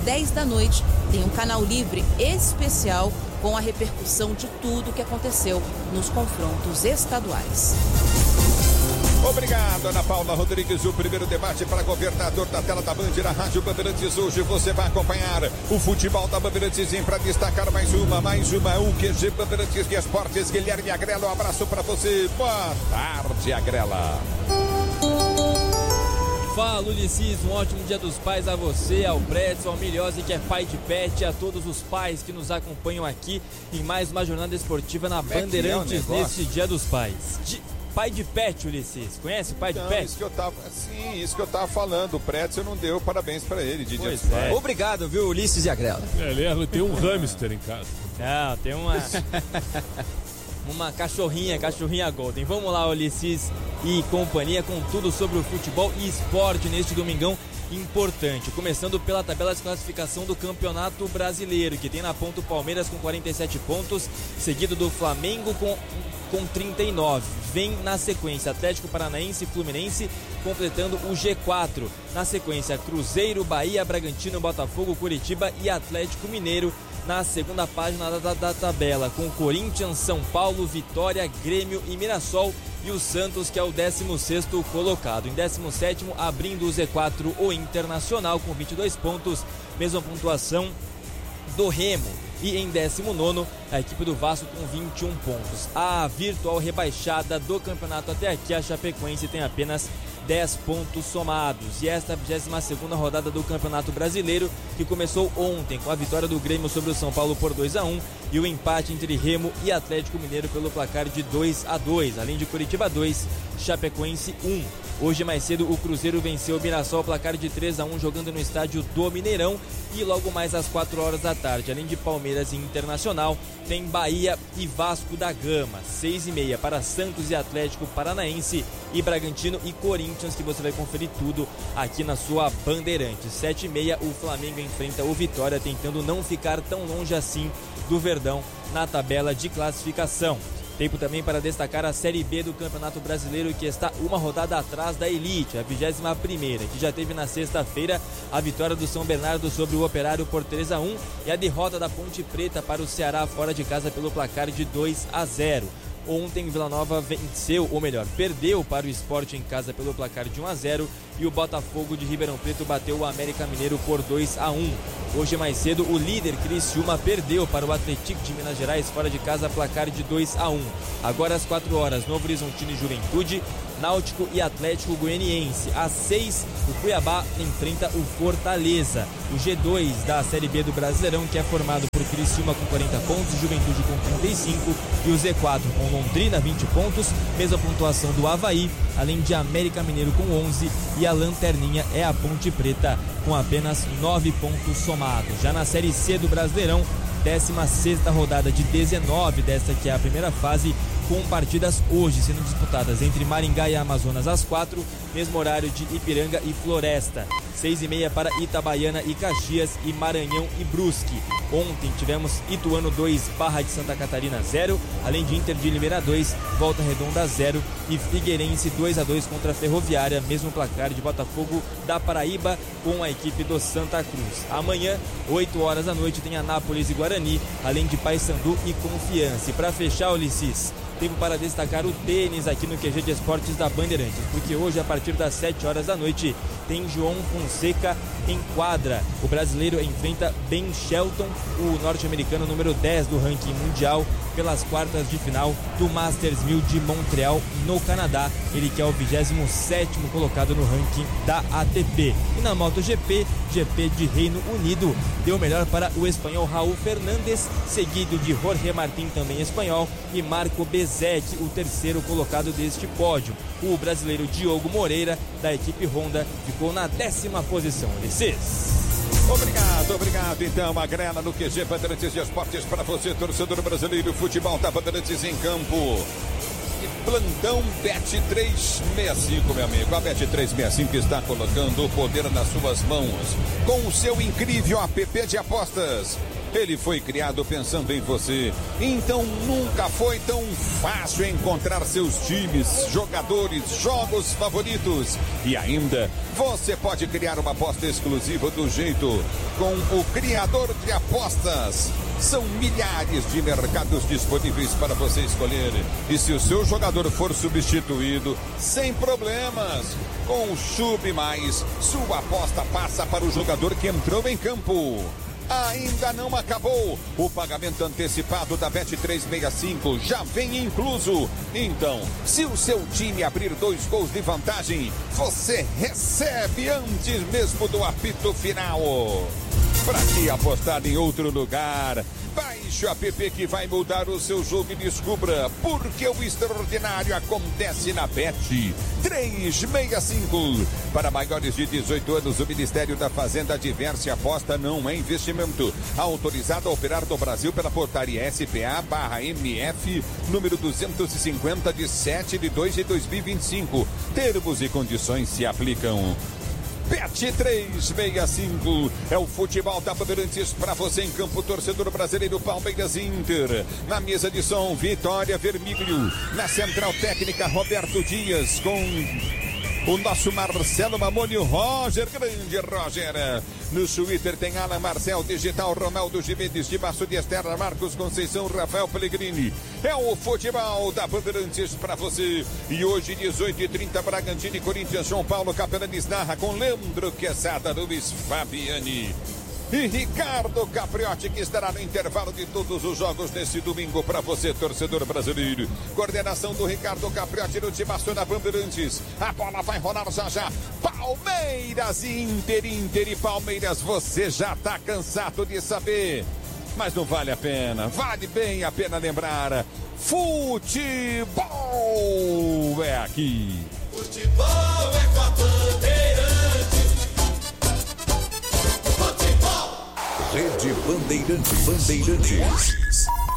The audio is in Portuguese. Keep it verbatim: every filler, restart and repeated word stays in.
dez da noite, tem um canal livre especial com a repercussão de tudo o que aconteceu nos confrontos estaduais. Obrigado, Ana Paula Rodrigues. O primeiro debate para governador da tela da Band na Rádio Bandeirantes. Hoje você vai acompanhar o futebol da Bandeirantes para destacar mais uma, mais uma U Q G Bandeirantes de Esportes. Guilherme Agrela, um abraço para você. Boa tarde, Agrela. Fala, Ulisses, um ótimo dia dos pais a você, ao Predson, ao Milhose, que é pai de pet, a todos os pais que nos acompanham aqui em mais uma jornada esportiva na Bandeirantes é neste dia dos pais. De... Pai de pet, Ulisses. Conhece o pai de não, pet? Isso que eu tava, sim, isso que eu tava falando. O Predson não deu parabéns pra ele de pois dia é. Obrigado, viu, Ulisses e Agrela. É, ele tem um hamster em casa. Não, tem uma... uma cachorrinha, cachorrinha Golden. Vamos lá, Ulisses e companhia, com tudo sobre o futebol e esporte neste domingão importante. Começando pela tabela de classificação do Campeonato Brasileiro, que tem na ponta o Palmeiras com quarenta e sete pontos, seguido do Flamengo com... com trinta e nove. Vem na sequência Atlético Paranaense e Fluminense completando o G quatro. Na sequência Cruzeiro, Bahia, Bragantino, Botafogo, Curitiba e Atlético Mineiro na segunda página da, da, da tabela, com Corinthians, São Paulo, Vitória, Grêmio e Mirassol, e o Santos, que é o décimo sexto colocado. Em décimo sétimo, abrindo o Z quatro, o Internacional com vinte e dois pontos, mesma pontuação do Remo. E em décimo nono, a equipe do Vasco com vinte e um pontos. A virtual rebaixada do campeonato até aqui, a Chapecoense, tem apenas dez pontos somados. E esta é a vigésima segunda rodada do Campeonato Brasileiro, que começou ontem com a vitória do Grêmio sobre o São Paulo por dois a um e o empate entre Remo e Atlético Mineiro pelo placar de dois a dois, além de Curitiba dois, Chapecoense um. Hoje mais cedo o Cruzeiro venceu o Mirassol, placar de três a um, jogando no estádio do Mineirão. E logo mais às quatro horas da tarde, além de Palmeiras e Internacional, tem Bahia e Vasco da Gama. seis e meia para Santos e Atlético Paranaense, e Bragantino e Corinthians, que você vai conferir tudo aqui na sua Bandeirantes. sete e meia o Flamengo enfrenta o Vitória, tentando não ficar tão longe assim do Verdão na tabela de classificação. Tempo também para destacar a Série B do Campeonato Brasileiro, que está uma rodada atrás da Elite, a vigésima primeira, que já teve na sexta-feira a vitória do São Bernardo sobre o Operário por três a um e a derrota da Ponte Preta para o Ceará fora de casa pelo placar de dois a zero. Ontem, Vila Nova venceu, ou melhor, perdeu para o Sport em casa pelo placar de um a zero, e o Botafogo de Ribeirão Preto bateu o América Mineiro por dois a um. Hoje mais cedo, o líder Criciúma perdeu para o Atlético de Minas Gerais fora de casa, placar de dois a um. Agora às quatro horas, Novo Horizontino e Juventude, Náutico e Atlético Goianiense. Às seis, o Cuiabá enfrenta o Fortaleza. O G dois da Série B do Brasileirão, que é formado por Criciúma com quarenta pontos, Juventude com trinta e cinco e o Z quatro com Londrina vinte pontos, mesma pontuação do Avaí, além de América Mineiro com onze, e a lanterninha é a Ponte Preta com apenas nove pontos somados. Já na Série C do Brasileirão, décima sexta rodada de dezenove desta que é a primeira fase, com partidas hoje sendo disputadas entre Maringá e Amazonas às quatro, mesmo horário de Ipiranga e Floresta. Seis e meia para Itabaiana e Caxias, e Maranhão e Brusque. Ontem tivemos Ituano dois, Barra de Santa Catarina zero, além de Inter de Limeira dois, Volta Redonda zero e Figueirense dois a dois contra a Ferroviária, mesmo placar de Botafogo da Paraíba com a equipe do Santa Cruz. Amanhã, oito horas da noite, tem Anápolis e Guarani, além de Paysandu e Confiança. E para fechar, Ulisses, tempo para destacar o tênis aqui no Q G de Esportes da Bandeirantes, porque hoje, a partir das sete horas da noite, tem João Fonseca em quadra. O brasileiro enfrenta Ben Shelton, o norte-americano número dez do ranking mundial, pelas quartas de final do Masters mil de Montreal, no Canadá. Ele que é o vigésimo sétimo colocado no ranking da A T P. E na MotoGP, G P de Reino Unido, deu melhor para o espanhol Raul Fernandes, seguido de Jorge Martín, também espanhol, e Marco Bezzecchi, o terceiro colocado deste pódio. O brasileiro Diogo Moreira, da equipe Honda, ficou na décima posição. Ulisses. Obrigado, obrigado. Então, a grana no Q G Bandeirantes de Esportes para você, torcedor brasileiro. Futebol da Bandeirantes em campo. E plantão Bet trezentos e sessenta e cinco, meu amigo. A Bet trezentos e sessenta e cinco está colocando o poder nas suas mãos com o seu incrível app de apostas. Ele foi criado pensando em você. Então nunca foi tão fácil encontrar seus times, jogadores, jogos favoritos. E ainda, você pode criar uma aposta exclusiva do jeito com o criador de apostas. São milhares de mercados disponíveis para você escolher. E se o seu jogador for substituído, sem problemas, com o Sub Mais, sua aposta passa para o jogador que entrou em campo. Ainda não acabou. O pagamento antecipado da Bet trezentos e sessenta e cinco já vem incluso. Então, se o seu time abrir dois gols de vantagem, você recebe antes mesmo do apito final. Para que apostar em outro lugar? Baixe o app que vai mudar o seu jogo e descubra porque o extraordinário acontece na Bet trezentos e sessenta e cinco. Para maiores de dezoito anos, o Ministério da Fazenda adverte: aposta não é investimento. Autorizado a operar no Brasil pela portaria S P A barra M F, número duzentos e cinquenta, de sete de dois de dois mil e vinte e cinco. Termos e condições se aplicam. Bet trezentos e sessenta e cinco é o futebol da Bandeirantes para você em campo. Torcedor brasileiro, Palmeiras e Inter. Na mesa de som, Vitória Vermílio. Na central técnica, Roberto Dias, com o nosso Marcelo Mamoni, o Roger, grande Roger. No Twitter tem Alan Marcel, Digital, Ronaldo Gimenez, de Baço de Esterra, Marcos Conceição, Rafael Pellegrini. É o futebol da Bandeirantes para você. E hoje, dezoito e trinta, Bragantino e Corinthians, João Paulo Capelanes narra com Leandro Quesada, Luiz Fabiani e Ricardo Capriotti, que estará no intervalo de todos os jogos nesse domingo para você, torcedor brasileiro. Coordenação do Ricardo Capriotti no Timaço da Bandeirantes. A bola vai rolar já já. Palmeiras e Inter, Inter e Palmeiras. Você já está cansado de saber, mas não vale a pena. Vale bem a pena lembrar. Futebol é aqui. Futebol é com a Bandeirantes. Rede Bandeirantes. Bandeirantes.